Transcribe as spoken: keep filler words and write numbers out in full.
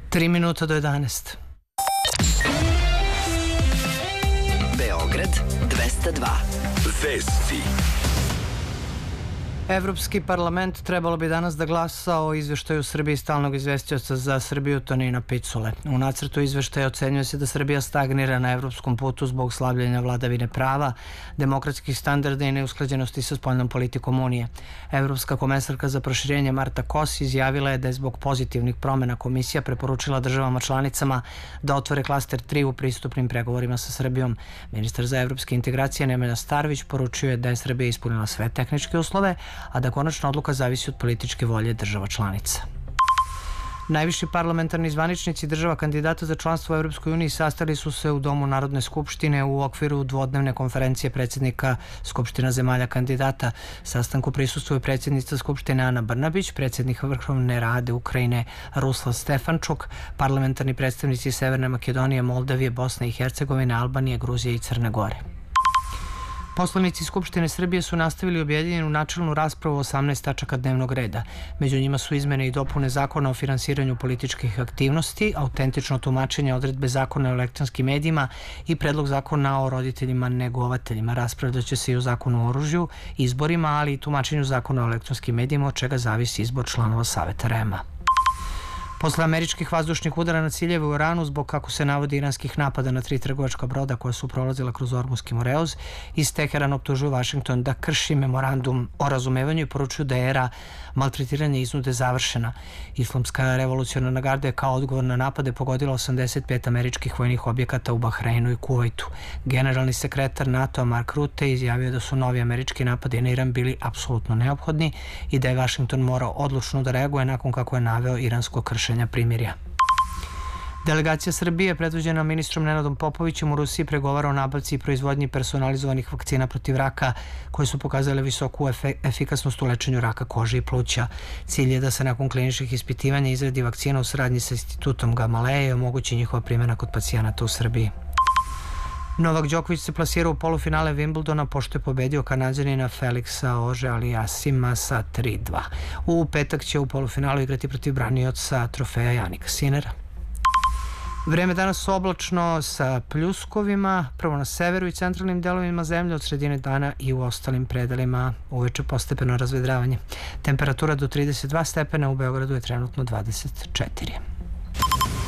Tri minuta do jedanaest. Beograd dvesta dva. Vesti. Evropski parlament trebalo bi danas da glasa o izveštaju Srbije stalnog izvestioca za Srbiju Tonina Picule. U nacrtu izveštaja ocenjuje se da Srbija stagnira na evropskom putu zbog slabljenja vladavine prava, demokratskih standarda i neusklađenosti sa spoljnom politikom Unije. Evropska komesarka za proširenje Marta Kos izjavila je da je zbog pozitivnih promena komisija preporučila državama članicama da otvore klaster tri u pristupnim pregovorima sa Srbijom. Ministar za evropske integracije Nemanja Starović poručio je da je Srbija ispunila sve tehničke uslove, a da konačna odluka zavisi od političke volje država članica. Najviši parlamentarni zvaničnici država kandidata za članstvo u Evropskoj uniji sastali su se u Domu Narodne skupštine u okviru dvodnevne konferencije predsjednika Skupština zemalja kandidata. Sastanku prisustvuje predsjednica Skupštine Ana Brnabić, predsjednik Vrhovne rade Ukrajine Ruslav Stefančuk, parlamentarni predstavnici Severne Makedonije, Moldavije, Bosne i Hercegovine, Albanije, Gruzije i Crne Gore. Poslanici Skupštine Srbije su nastavili objedinjenu načelnu raspravu o osamnaest tačaka dnevnog reda. Među njima su izmene i dopune Zakona o finansiranju političkih aktivnosti, autentično tumačenje odredbe Zakona o elektronskim medijima i predlog Zakona o roditeljima negovateljima. Raspravljaće se i o Zakonu o oružju, izborima, ali i tumačenju Zakona o elektronskim medijima, od čega zavisi izbor članova Saveta R E M-a. Posle američkih vazdušnih udara na ciljeve u Iranu zbog, kako se navodi, iranskih napada na tri trgovačka broda koja su prolazila kroz Ormuski Moreoz, iz Teherana optužuju Vašington da krši memorandum o razumevanju i poručuju da je era maltretiranja i iznude završena. Islamska revolucionarna garda je kao odgovor na napade pogodila osamdeset pet američkih vojnih objekata u Bahreinu i Kuvajtu. Generalni sekretar NATO-a Mark Rutte izjavio da su novi američki napadi na Iran bili apsolutno neophodni i da je Vašington morao odlučno da reaguje nakon kako je naveo iransko kršenje primirja. Delegacija Srbije, predvođena ministrom Nenadom Popovićem, u Rusiji pregovara o nabavci i proizvodnji personalizovanih vakcina protiv raka koje su pokazale visoku efikasnost u lečenju raka kože i pluća. Cilj je da se nakon kliničkih ispitivanja izradi vakcina u saradnji sa institutom Gamaleja i omogući njihova primjena kod pacijenata u Srbiji. Novak Đoković se plasirao u polufinale Wimbledona pošto je pobedio Kanađanina Felixa Auger-Aliassima sa tri dva. U petak će u polufinalu igrati protiv branioca trofeja Janika Sinera. Vreme danas oblačno sa pljuskovima, prvo na severu i centralnim delovima zemlje, od sredine dana i u ostalim predelima uveče postepeno razvedravanje. Temperatura do trideset dva stepena, u Beogradu je trenutno dvadeset četiri.